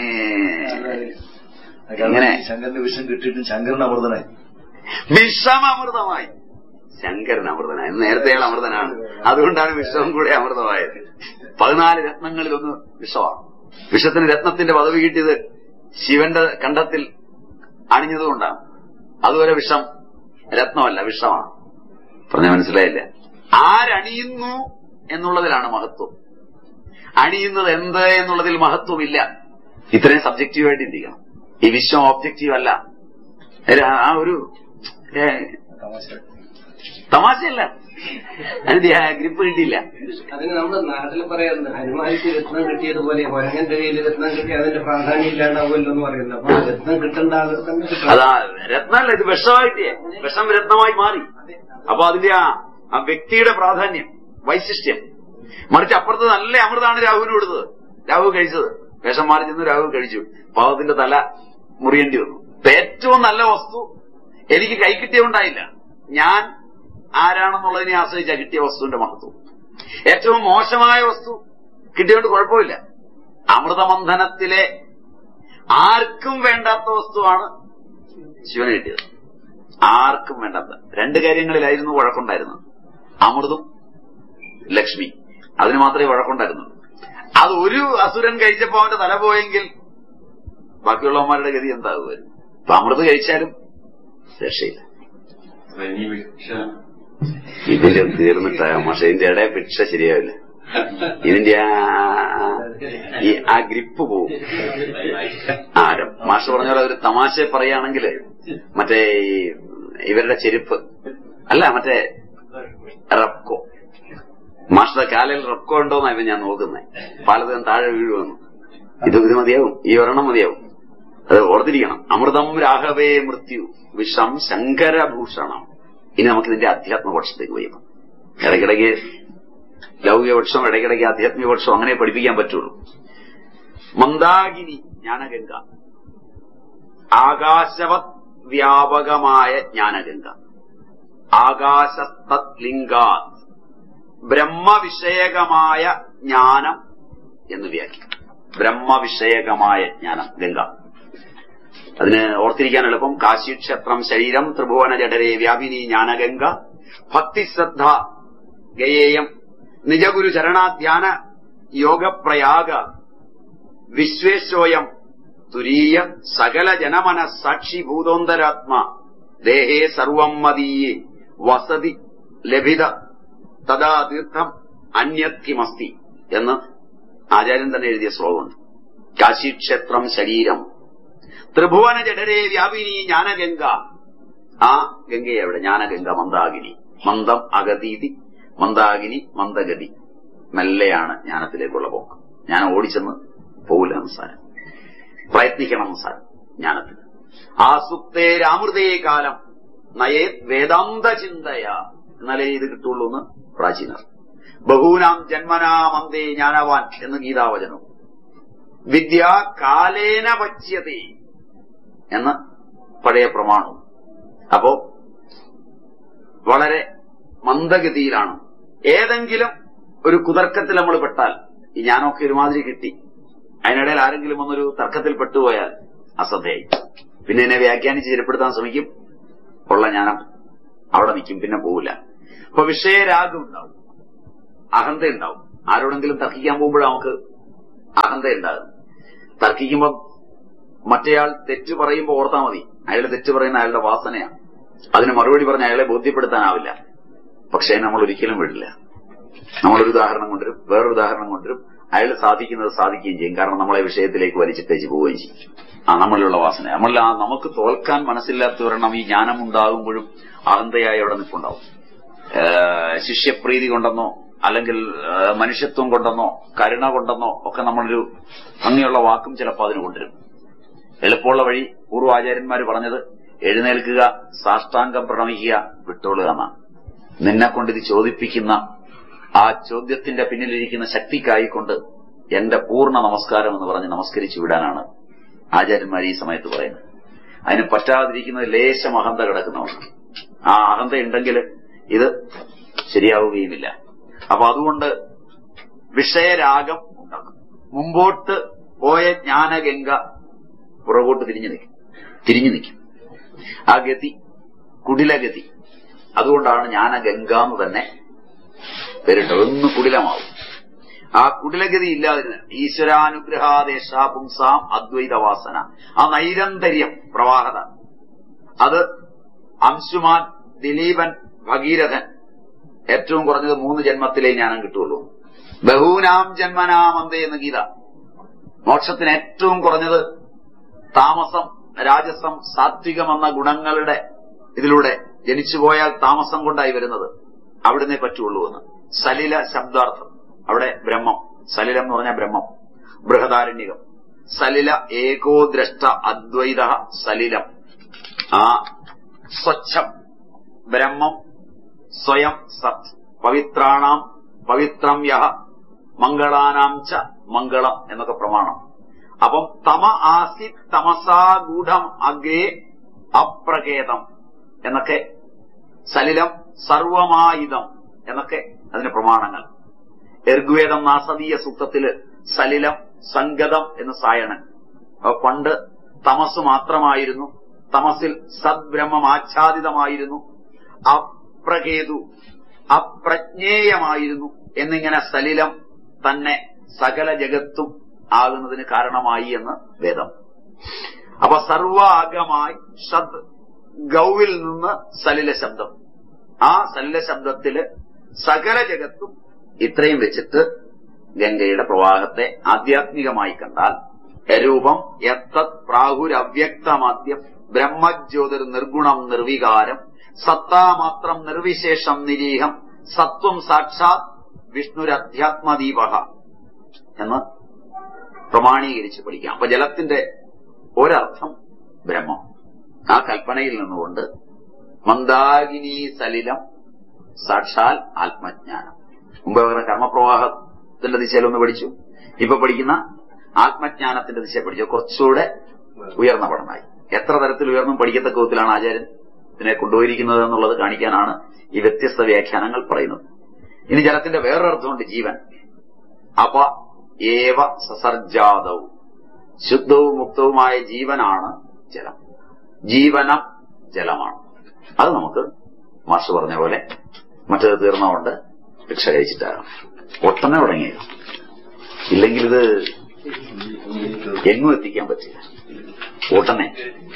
Speaker 4: ശങ്കരന് വിഷം കിട്ടിയിട്ടും ശങ്കരൻ അമൃതനായി,
Speaker 3: വിഷം അമൃതമായി, ശങ്കരൻ അമൃതനായി. നേരത്തെ അമൃതനാണ്, അതുകൊണ്ടാണ് വിഷവും കൂടെ അമൃതമായത്. 14 രത്നങ്ങളിലൊന്ന് വിഷമാണ്. വിഷത്തിന് രത്നത്തിന്റെ പദവി കിട്ടിയത് ശിവന്റെ കണ്ഠത്തിൽ അണിഞ്ഞതുകൊണ്ടാണ്. അതുവരെ വിഷം രത്നമല്ല, വിഷമാണ്. പറഞ്ഞ മനസ്സിലായില്ല? ആരണിയുന്നു എന്നുള്ളതിലാണ് മഹത്വം. അണിയുന്നത് എന്ത് എന്നുള്ളതിൽ മഹത്വമില്ല. ഇത്രയും സബ്ജക്റ്റീവായിട്ട് ചിന്തിക്കണം. ഈ വിശ്വം ഓബ്ജക്റ്റീവ് അല്ല. ആ ഒരു തമാശയല്ല, അതിന്റെ ഗ്രിപ്പ് കിട്ടിയില്ല.
Speaker 6: അതിന് നമ്മുടെ നാട്ടിൽ പറയാറുണ്ട്, ഹനുമാനിക്ക് രത്നം കിട്ടിയതുപോലെ കൊരങ്ങന്റെ കയ്യിൽ രത്നം കിട്ടി അതിന്റെ പ്രാധാന്യം ഇല്ലാണ്ടാവുമല്ലോ എന്ന് പറയുന്നത്. അപ്പൊ രത്നം കിട്ടേണ്ട ആളുകൾ തന്നെ കിട്ടണം.
Speaker 3: അതാ രത്നമല്ല, ഇത് വിഷമായിട്ടേ, വിഷം രത്നമായി മാറി. അപ്പൊ അതിന്റെ ആ വ്യക്തിയുടെ പ്രാധാന്യം, വൈശിഷ്ട്യം. മറിച്ച് അപ്പുറത്ത് നല്ല അമൃതാണ് രാഹുവിന് കൊടുത്തത്, രാഹു കഴിച്ചത്. വിഷം മാറി ചെന്ന് രാഹു കഴിച്ചു, പാവത്തിന്റെ തല മുറിയേണ്ടി വന്നു. ഏറ്റവും നല്ല വസ്തു എനിക്ക് കൈ കിട്ടിയുണ്ടായില്ല, ഞാൻ ആരാണെന്നുള്ളതിനെ ആശ്രയിച്ചാ കിട്ടിയ വസ്തുവിന്റെ മഹത്വം. ഏറ്റവും മോശമായ വസ്തു കിട്ടിയോണ്ട് കുഴപ്പമില്ല. അമൃതമന്ഥനത്തിലെ ആർക്കും വേണ്ടാത്ത വസ്തുവാണ് ശിവന് കിട്ടിയത്. ആർക്കും വേണ്ടാത്ത 2 കാര്യങ്ങളിലായിരുന്നു വഴക്കുണ്ടായിരുന്നത്, അമൃതും ലക്ഷ്മി. അതിന് മാത്രമേ വഴക്കുണ്ടായിരുന്നുള്ളൂ. അത് ഒരു അസുരൻ കഴിച്ചപ്പോ അവന്റെ തല പോയെങ്കിൽ ബാക്കിയുള്ളവന്മാരുടെ ഗതി എന്താകുമായിരുന്നു? അപ്പൊ അമൃത് കഴിച്ചാലും രക്ഷയില്ല. ഇതിന്റെ തീർന്നിട്ട പക്ഷെ ഇതിന്റെ ഇടയിൽ ഭിക്ഷ ശരിയാവില്ല. ഇതിന്റെ ആ ഗ്രിപ്പ് പോവും. മാഷ് പറഞ്ഞ പോലെ ഒരു തമാശ പറയുകയാണെങ്കിൽ മറ്റേ ഇവരുടെ ചെരുപ്പ് അല്ല, മറ്റേ റബ്കോ, മാഷയുടെ കാലയിൽ റബ്കോ ഉണ്ടോന്നാ ഞാൻ നോക്കുന്നത്. പലതും താഴെ വീഴുവെന്ന്. ഇത് മതിയാവും, ഈ ഒരെണ്ണം മതിയാവും. അത് ഓർത്തിരിക്കണം. അമൃതം രാഘവേ മൃത്യു വിഷം ശങ്കരഭൂഷണം. ഇനി നമുക്കിതിന്റെ അധ്യാത്മപക്ഷത്തേക്ക് പോയി. ഇടയ്ക്കിടയ്ക്ക് ലൗകികപക്ഷം, ഇടയ്ക്കിടയ്ക്ക് ആധ്യാത്മികപക്ഷം, അങ്ങനെ പഠിപ്പിക്കാൻ പറ്റുള്ളൂ. മന്ദാകിനി ജ്ഞാനഗംഗ, ആകാശവത് വ്യാപകമായ ജ്ഞാനഗംഗ. ആകാശസ്തത് ലിംഗാത് ബ്രഹ്മവിഷയകമായ ജ്ഞാനം എന്ന് വ്യാഖ്യാനം. ബ്രഹ്മവിഷയകമായ ജ്ഞാനം ഗംഗ. അതിന് ഓർത്തിരിക്കാൻ എളുപ്പം. കാശിക്ഷേത്രം ശരീരം ത്രിഭുവന ജഠരേ വ്യാപിനി ജ്ഞാനഗംഗ ഭക്തിശ്രദ്ധ ഗയേയം നിജഗുരു ചരണാധ്യാന യോഗപ്രയാഗ വിശ്വേശോയം തുരീയ സകല ജനമന സാക്ഷിഭൂതോന്തരാത്മാ ദേഹേ സർവം മദീയേ വസതി ലഭിത തഥാ തീർത്ഥം അന്യത് കിമസ്തി എന്ന് ആചാര്യൻ തന്നെ എഴുതിയ ശ്ലോകമുണ്ട്. കാശിക്ഷേത്രം ശരീരം ത്രിഭുവന ജഠരേ വ്യാപിനി ജ്ഞാനഗംഗ. ആ ഗംഗയെ എവിടെ? ജ്ഞാനഗംഗ മന്ദാകിനി. മന്ദം അഗതീതി, മന്ദാകിനി മന്ദഗതി. മെല്ലെയാണ് ജ്ഞാനത്തിലേക്കുള്ള പോക്ക്. ഞാൻ ഓടിച്ചെന്ന് പോകില്ല സാരം, പ്രയത്നിക്കണം സാരം ജ്ഞാനത്തിന്. ആസുപ്തേ രാമൃതേ കാലം നയേ വേദാന്ത ചിന്തയ. എന്നാലേ ഇത് കിട്ടുള്ളൂ എന്ന് പ്രാചീനർ. ബഹൂനാം ജന്മനാ മന്ദേ ജ്ഞാനവാൻ എന്ന് ഗീതാവചനം. വിദ്യ കാലേന പച്യതേ എന്ന് പഴയ പ്രമാണം. അപ്പോ വളരെ മന്ദഗതിയിലാണ്. ഏതെങ്കിലും ഒരു കുതർക്കത്തിൽ നമ്മൾ പെട്ടാൽ, ഈ ഞാനൊക്കെ ഒരുമാതിരി കിട്ടി, അതിനിടയിൽ ആരെങ്കിലും ഒന്നൊരു തർക്കത്തിൽ പെട്ടുപോയാൽ അശ്രദ്ധയായി. പിന്നെ എന്നെ വ്യാഖ്യാനിച്ച് ശരിപ്പെടുത്താൻ ശ്രമിക്കും, ഉള്ള ജ്ഞാനം അവിടെ നിൽക്കും, പിന്നെ പോവില്ല. അപ്പൊ വിഷയരാഗം ഉണ്ടാവും, അഹന്ത ഉണ്ടാവും. ആരോടെങ്കിലും തർക്കിക്കാൻ പോകുമ്പോഴാണ് നമുക്ക് അഹന്ത ഉണ്ടാകും. തർക്കിക്കുമ്പം മറ്റേയാൾ തെറ്റ് പറയുമ്പോൾ ഓർത്താൽ മതി, അയാളെ തെറ്റ് പറയുന്ന അയാളുടെ വാസനയാണ്. അതിന് മറുപടി പറഞ്ഞ് അയാളെ ബോധ്യപ്പെടുത്താനാവില്ല. പക്ഷേ നമ്മൾ ഒരിക്കലും വിടില്ല. നമ്മളൊരു ഉദാഹരണം കൊണ്ടുവരും, വേറൊരു ഉദാഹരണം കൊണ്ടുവരും, അയാൾ സാധിക്കുന്നത് സാധിക്കുകയും ചെയ്യും. കാരണം നമ്മളെ വിഷയത്തിലേക്ക് വലിച്ചിട്ടേച്ച് പോവുകയും ചെയ്യും. നമ്മളിലുള്ള വാസന, നമുക്ക് തോൽക്കാൻ മനസ്സില്ലാത്തവരെണ്ണം ഈ ജ്ഞാനമുണ്ടാകുമ്പോഴും അഹന്തയായി അവിടെ നിൽപ്പുണ്ടാവും. ശിഷ്യപ്രീതി കൊണ്ടെന്നോ അല്ലെങ്കിൽ മനുഷ്യത്വം കൊണ്ടെന്നോ കരുണ കൊണ്ടെന്നോ ഒക്കെ നമ്മളൊരു ഭംഗിയുള്ള വാക്കും ചിലപ്പോൾ അതിന് കൊണ്ടുവരും. എളുപ്പമുള്ള വഴി പൂർവ്വാചാര്യന്മാർ പറഞ്ഞത് എഴുന്നേൽക്കുക, സാഷ്ടാംഗം പ്രണമിക്കുക, വിട്ടോളുക എന്നാണ്. നിന്നെ കൊണ്ടിത് ചോദിപ്പിക്കുന്ന ആ ചോദ്യത്തിന്റെ പിന്നിലിരിക്കുന്ന ശക്തിക്കായിക്കൊണ്ട് എന്റെ പൂർണ്ണ നമസ്കാരം എന്ന് പറഞ്ഞ് നമസ്കരിച്ചു വിടാനാണ് ആചാര്യന്മാർ ഈ സമയത്ത് പറയുന്നത്. അതിന് പറ്റാതിരിക്കുന്നത് ലേശം അഹന്ത കിടക്കുന്നവർക്ക്. ആ അഹന്ത ഉണ്ടെങ്കിൽ ഇത് ശരിയാവുകയുമില്ല. അപ്പൊ അതുകൊണ്ട് വിഷയരാഗം ഉണ്ടാക്കും. മുമ്പോട്ട് പോയ ജ്ഞാനഗംഗ പുറകോട്ട് തിരിഞ്ഞു നിൽക്കും. ആ ഗതി കുടിലഗതി. അതുകൊണ്ടാണ് ജ്ഞാനഗംഗ എന്ന് തന്നെ പേരുണ്ടത്. ഒന്ന് കുടിലമാവും. ആ കുടിലഗതി ഇല്ലാതിരുന്ന ഈശ്വരാനുഗ്രഹാദേശ പുംസാം അദ്വൈതവാസന, ആ നൈരന്തര്യം പ്രവാഹത, അത് അംശുമാൻ, ദിലീപൻ, ഭഗീരഥൻ ഏറ്റവും കുറഞ്ഞത് 3 ജന്മത്തിലേ ജ്ഞാനം കിട്ടുള്ളൂ. ബഹൂനാം ജന്മനാമന്തേ എന്ന് ഗീത. മോക്ഷത്തിന് ഏറ്റവും കുറഞ്ഞത് താമസം, രാജസം, സാത്വികം എന്ന ഗുണങ്ങളുടെ ഇതിലൂടെ ജനിച്ചുപോയാൽ താമസം കൊണ്ടായി വരുന്നത് അവിടുന്നേ പറ്റുള്ളൂ എന്ന്. സലില ശബ്ദാർത്ഥം, അവിടെ ബ്രഹ്മം, സലിലം എന്ന് പറഞ്ഞാൽ ബ്രഹ്മം. ബൃഹദാരണ്യകം സലില ഏകോ ദ്രഷ്ട അദ്വൈത സലിലം. ആ സ്വച്ഛം ബ്രഹ്മം, സ്വയം സത്, പവിത്രാണാം പവിത്രം യഹ, മംഗളാനാം ച മംഗളം എന്നൊക്കെ പ്രമാണം. അപ്പം തമ ആസി തമസാഗൂഢം അഗ്രേ അപ്രകേതം എന്നൊക്കെ, സലിലം സർവമായുധം എന്നൊക്കെ അതിന് പ്രമാണങ്ങൾ. ഋഗ്വേദം നാസദീയ സൂക്തത്തില് സലിലം സംഗതം എന്ന് സായണൻ. പണ്ട് തമസ് മാത്രമായിരുന്നു, തമസിൽ സദ്ബ്രഹ്മം ആച്ഛാദിതമായിരുന്നു, അപ്രകേതു അപ്രജ്ഞേയമായിരുന്നു എന്നിങ്ങനെ സലിലം തന്നെ സകല ജഗത്തും ആകുന്നതിന് കാരണമായി എന്ന് വേദം. അപ്പൊ സർവാഗമായി ഷദ് ഗൗവിൽ നിന്ന് സലില ശബ്ദം, ആ സലില ശബ്ദത്തില് സകല ജഗത്തും ഇത്രയും വെച്ചിട്ട് ഗംഗയുടെ പ്രവാഹത്തെ ആധ്യാത്മികമായി കണ്ടാൽ രൂപം യത്തത് പ്രാഹുരവ്യക്തമാദ്യം ബ്രഹ്മജ്യോതിർ നിർഗുണം നിർവികാരം സത്താമാത്രം നിർവിശേഷം നിരീഹം സത്വം സാക്ഷാത് വിഷ്ണുരധ്യാത്മദീപ എന്ന് പ്രമാണീകരിച്ച് പഠിക്കാം. അപ്പൊ ജലത്തിന്റെ ഒരർത്ഥം ബ്രഹ്മം. ആ കൽപ്പനയിൽ നിന്നുകൊണ്ട് മന്ദാകിനി സലിലം സാക്ഷാൽ ആത്മജ്ഞാനം. മുമ്പ് അവരുടെ കർമ്മപ്രവാഹത്തിന്റെ ദിശയിലൊന്ന് പഠിച്ചു, ഇപ്പൊ പഠിക്കുന്ന ആത്മജ്ഞാനത്തിന്റെ ദിശ പഠിച്ചു. കുറച്ചുകൂടെ ഉയർന്ന പഠനമായി. എത്ര തരത്തിൽ ഉയർന്നും പഠിക്കത്തക്ക വിധത്തിലാണ് ആചാര്യൻ ഇതിനെ കൊണ്ടുപോയിരിക്കുന്നത് എന്നുള്ളത് കാണിക്കാനാണ് ഈ വ്യത്യസ്ത വ്യാഖ്യാനങ്ങൾ പറയുന്നത്. ഇനി ജലത്തിന്റെ വേറൊരർത്ഥമുണ്ട്, ജീവൻ. അപ ഏവ സസർജാതവും, ശുദ്ധവും മുക്തവുമായ ജീവനാണ് ജലം. ജീവനം ജലമാണ്. അത് നമുക്ക് മാഷ് പറഞ്ഞ പോലെ മറ്റേത് തീർന്നുകൊണ്ട് ഭിക്ഷ കഴിച്ചിട്ടാകാം. ഒട്ടനെ തുടങ്ങിയത്, ഇല്ലെങ്കിൽ ഇത് എങ്ങും എത്തിക്കാൻ പറ്റില്ല. ഒട്ടനെ.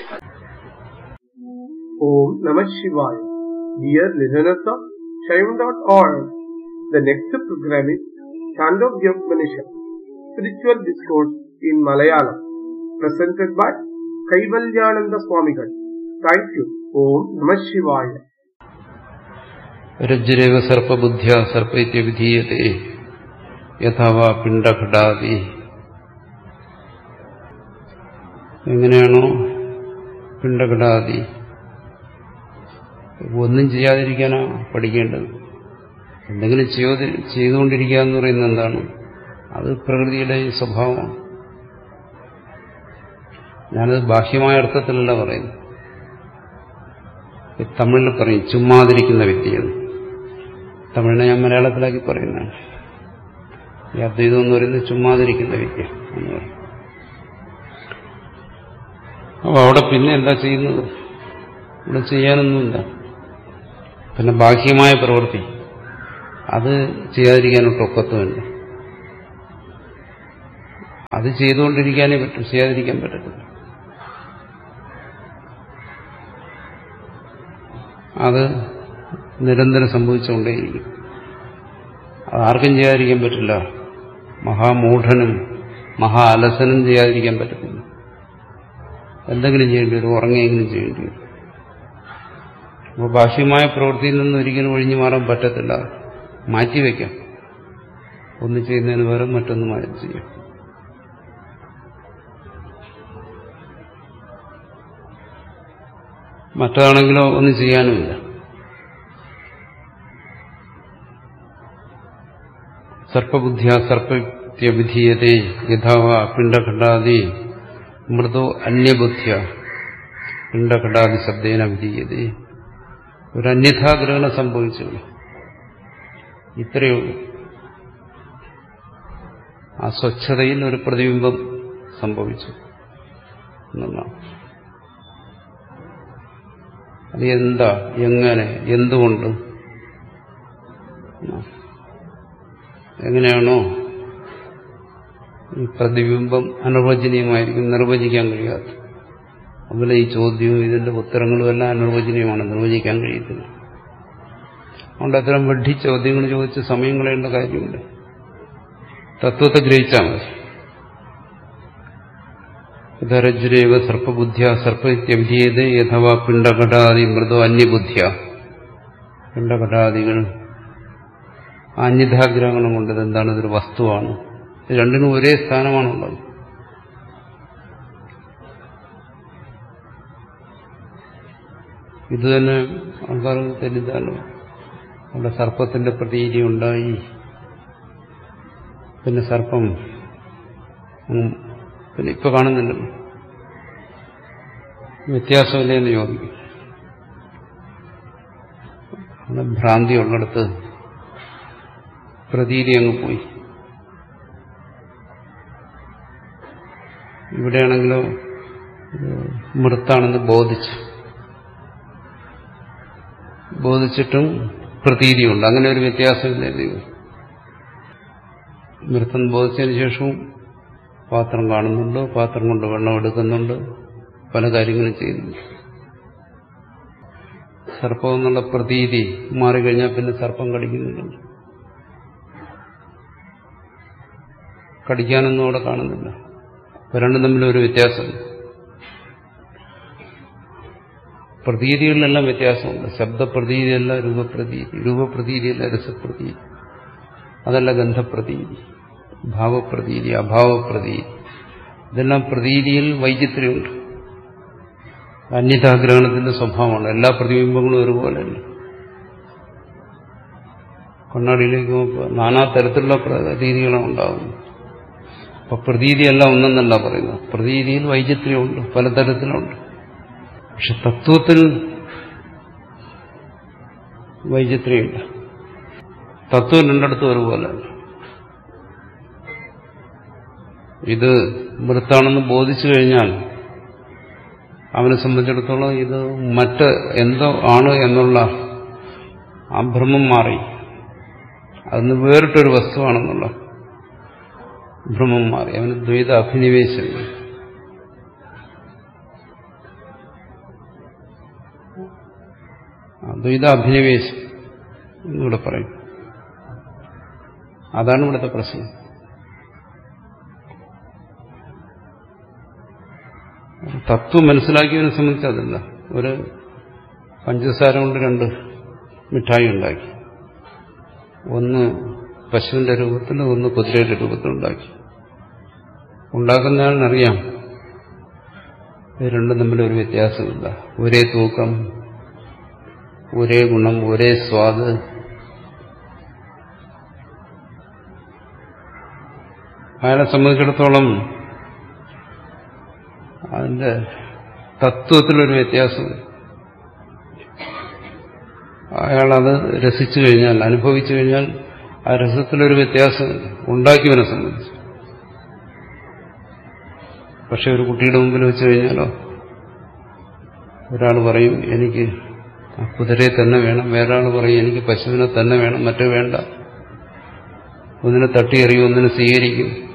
Speaker 7: Om Namah Shivaya. Dear listeners of Shaivam.org, the next program is Chandogyopanishad, Spiritual Discourse in Malayalam, presented by Kaivalyananda Swamigal. Thank you. Om Namah Shivaya.
Speaker 8: രജ്ജുരേവ സർപ്പബുദ്ധ്യാ സർപ്പൈത്യ വിധീയതേ യഥാവാ പിണ്ഡഘടാദി. എങ്ങനെയാണോ പിണ്ഡഘടാദി ഒന്നും ചെയ്യാതിരിക്കാനാ പഠിക്കേണ്ടത്. എന്തെങ്കിലും ചെയ്തുകൊണ്ടിരിക്കുക എന്ന് പറയുന്നത് എന്താണ്? അത് പ്രകൃതിയുടെ സ്വഭാവമാണ്. ഞാനത് ബാഹ്യമായ അർത്ഥത്തിലല്ല പറയുന്നത്. തമിഴിൽ പറയും ചുമ്മാതിരിക്കുന്ന വ്യക്തിയെന്ന്. തമിഴിനെ ഞാൻ മലയാളത്തിലാക്കി പറയുന്നതാണ്. ഈ അദ്വൈതം എന്ന് പറയുന്നത് ചുമ്മാതിരിക്കുന്ന വിദ്യ എന്ന് പറയും. അപ്പൊ അവിടെ പിന്നെ എന്താ ചെയ്യുന്നത്? ഇവിടെ ചെയ്യാനൊന്നുമില്ല. പിന്നെ ബാഹ്യമായ പ്രവൃത്തി അത് ചെയ്യാതിരിക്കാനൊട്ട് ഒക്കത്തുമില്ല. അത് ചെയ്തുകൊണ്ടിരിക്കാനേ പറ്റും, ചെയ്യാതിരിക്കാൻ പറ്റത്തില്ല. അത് നിരന്തരം സംഭവിച്ചുകൊണ്ടേയിരിക്കും. അതാർക്കും ചെയ്യാതിരിക്കാൻ പറ്റില്ല. മഹാമൂഢനും മഹാ അലസനും ചെയ്യാതിരിക്കാൻ പറ്റത്തില്ല. എന്തെങ്കിലും ചെയ്യേണ്ടി വരും, ഉറങ്ങിയെങ്കിലും ചെയ്യേണ്ടി വരും. അപ്പോൾ ബാഹ്യമായ പ്രവൃത്തിയിൽ നിന്ന് ഒരിക്കലും ഒഴിഞ്ഞു മാറാൻ പറ്റത്തില്ല. മാറ്റിവെക്കാം. ഒന്ന് ചെയ്യുന്നതിന് പകരം മറ്റൊന്ന് മാറ്റി ചെയ്യാം. മറ്റതാണെങ്കിലോ ഒന്നും ചെയ്യാനുമില്ല. സർപ്പബുദ്ധിയ സർപ്പവിധീയതേ യഥാവ പിണ്ഡഘടാദി മൃദോ അന്യബുദ്ധിയ പിണ്ഡഘടാദി ശബ്ദേന വിധീയതേ. ഒരു അന്യഥാഗ്രഹണം സംഭവിച്ചു. ഇത്രയേ ഉള്ളൂ. ആ സ്വച്ഛതയിൽ ഒരു പ്രതിബിംബം സംഭവിച്ചു എന്നുള്ളതാണ്. അത് എന്താ, എങ്ങനെ, എന്തുകൊണ്ട്, എങ്ങനെയാണോ ഈ പ്രതിബിംബം അനിർവചനീയമായിരിക്കും, നിർവചിക്കാൻ കഴിയാത്ത. അതുപോലെ ഈ ചോദ്യവും ഇതിന്റെ ഉത്തരങ്ങളും എല്ലാം അനിർവചനീയമാണ്, നിർവചിക്കാൻ കഴിയത്തില്ല. അതുകൊണ്ട് അത്തരം വെഡ്ഢി ചോദ്യങ്ങൾ ചോദിച്ച് സമയം കളയേണ്ട കാര്യമില്ല. തത്വത്തെ ഗ്രഹിച്ചാൽ മതി. രജ്ജുരേവ സർപ്പബുദ്ധ്യ സർപ്പവിധീയത യഥവാ പിണ്ഡഘടാദി മൃദോ അന്യബുദ്ധ്യ. പിണ്ഡഘടാദികൾ അന്യഥാഗ്രഹണം കൊണ്ടത് എന്താണ്? ഇതൊരു വസ്തുവാണ്. ഇത് രണ്ടിനും ഒരേ സ്ഥാനമാണുള്ളത്. ഇത് തന്നെ ആൾക്കാർ തെറ്റിദ്ധാരണ. അവിടെ സർപ്പത്തിന്റെ പ്രതീതി ഉണ്ടായി, പിന്നെ സർപ്പം പിന്നെ ഇപ്പൊ കാണുന്നുണ്ടല്ലോ, വ്യത്യാസമില്ലേ എന്ന് ചോദിക്കും. അവിടെ ഭ്രാന്തി ഉള്ളിടത്ത് പ്രതീതി അങ്ങ് പോയി. ഇവിടെയാണെങ്കിലോ മൃത്താണെന്ന് ബോധിച്ചിട്ടും പ്രതീതിയുണ്ട്. അങ്ങനെ ഒരു വ്യത്യാസമില്ലേ ദൈവം. മൃത്തം ബോധിച്ചതിന് ശേഷവും പാത്രം കാണുന്നുണ്ട്, പാത്രം കൊണ്ട് വെള്ളം എടുക്കുന്നുണ്ട്, പല കാര്യങ്ങളും ചെയ്യുന്നുണ്ട്. സർപ്പം എന്നുള്ള പ്രതീതി മാറിക്കഴിഞ്ഞാൽ പിന്നെ സർപ്പം കടിക്കുന്നുണ്ട്. കടിക്കാനൊന്നും അവിടെ കാണുന്നില്ല. രണ്ടും തമ്മിലൊരു വ്യത്യാസം. പ്രതീതികളിലെല്ലാം വ്യത്യാസമുണ്ട്. ശബ്ദപ്രതീതിയല്ല രൂപപ്രതീതി, രൂപപ്രതീതിയല്ല രസപ്രതീതി, അതല്ല ഗന്ധപ്രതീതി, ഭാവപ്രതീതി, അഭാവപ്രതീതി. ഇതെല്ലാം പ്രതീതിയിൽ വൈചിത്ര്യമുണ്ട്. അന്യഥാഗ്രഹണത്തിന്റെ സ്വഭാവമാണ്. എല്ലാ പ്രതിബിംബങ്ങളും ഒരുപോലെയല്ല. കണ്ണാടിയിലേക്ക് നാനാ തരത്തിലുള്ള പ്രതീതികളും ഉണ്ടാകുന്നു. അപ്പൊ പ്രതീതിയെല്ലാം ഒന്നെന്നല്ല പറയുന്നത്. പ്രതീതിയിൽ വൈചിത്ര്യമുണ്ട്, പലതരത്തിലുണ്ട്. പക്ഷെ തത്വത്തിൽ വൈചിത്ര്യമില്ല. തത്വം രണ്ടിടത്തും ഒരുപോലെയല്ല. ഇത് മൃത്താണെന്ന് ബോധിച്ചു കഴിഞ്ഞാൽ അവനെ സംബന്ധിച്ചിടത്തോളം ഇത് മറ്റ് എന്തോ ആണ് എന്നുള്ള ആ ഭ്രമം മാറി. അതിന് വേറിട്ടൊരു വസ്തുവാണെന്നുള്ള ഭ്രമം മാറി. അവന് ദ്വൈത അഭിനിവേശം. ദ്വൈത അഭിനിവേശം എന്നിവിടെ പറയും. അതാണ് ഇവിടുത്തെ പ്രശ്നം. തത്വം മനസ്സിലാക്കിയതിനെ സംബന്ധിച്ച് അതല്ല. ഒരു പഞ്ചസാര കൊണ്ട് 2 മിഠായി ഉണ്ടാക്കി. ഒന്ന് പശുവിന്റെ രൂപത്തിൽ, ഒന്ന് കുതിരയുടെ രൂപത്തിലുണ്ടാക്കി. ഉണ്ടാക്കുന്നയാളിനറിയാം ഇത് രണ്ടും തമ്മിലൊരു വ്യത്യാസമില്ല. ഒരേ തൂക്കം, ഒരേ ഗുണം, ഒരേ സ്വാദ്. അയാളെ സംബന്ധിച്ചിടത്തോളം അതിന്റെ തത്വത്തിലൊരു വ്യത്യാസം. അയാളത് രസിച്ചു കഴിഞ്ഞാൽ, അനുഭവിച്ചു കഴിഞ്ഞാൽ ആ രസത്തിലൊരു വ്യത്യാസം ഉണ്ടാക്കിയവനെ സംബന്ധിച്ചു. പക്ഷെ ഒരു കുട്ടിയുടെ മുമ്പിൽ വെച്ച് കഴിഞ്ഞാലോ, ഒരാൾ പറയും എനിക്ക് ആ കുതിരയെ തന്നെ വേണം, വേറൊരാൾ പറയും എനിക്ക് പശുവിനെ തന്നെ വേണം, മറ്റു വേണ്ട. ഒന്നിനെ തട്ടിയെറിയും, ഒന്നിനെ സ്വീകരിക്കും.